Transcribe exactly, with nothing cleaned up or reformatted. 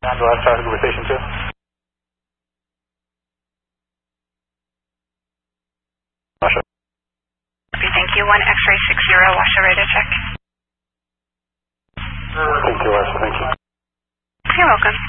On the left side of Google Station two. Washoe. Thank you. One X-ray six zero, Washoe radar check. Thank you, Washoe. Thank you. You're welcome.